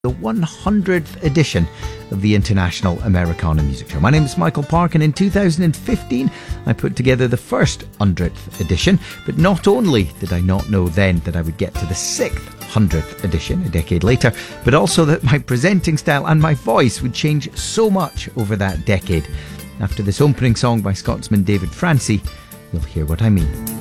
the 100th edition of the International Americana Music Show. My name is Michael Park, and in 2015 I put together the first 100th edition, but not only did I not know then that I would get to the 600th edition a decade later, but also that my presenting style and my voice would change so much over that decade. After this opening song by Scotsman David Francie, you'll hear what I mean.